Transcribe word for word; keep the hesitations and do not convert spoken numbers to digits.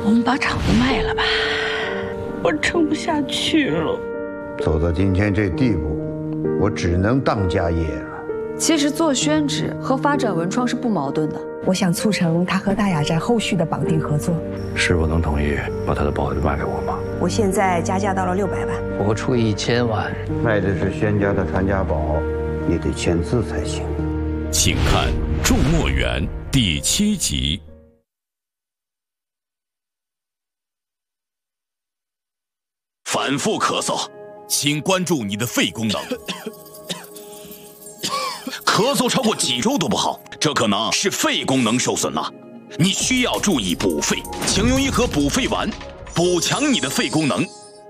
我们把厂子卖了吧，我撑不下去了。 走到今天这地步，我只能当家业了。 其实做宣纸和发展文创是不矛盾的。 我想促成他和大雅寨后续的绑定合作。 师傅能同意把他的宝贝卖给我吗？ 我现在加价到了六百万， 我出一千万。 卖的是宣家的传家宝，你得签字才行。 请看《仲墨园》第七集。反复咳嗽，请关注你的肺功能。咳嗽超过几周都不好，这可能是肺功能受损了。你需要注意补肺，请用一盒补肺丸，补强你的肺功能。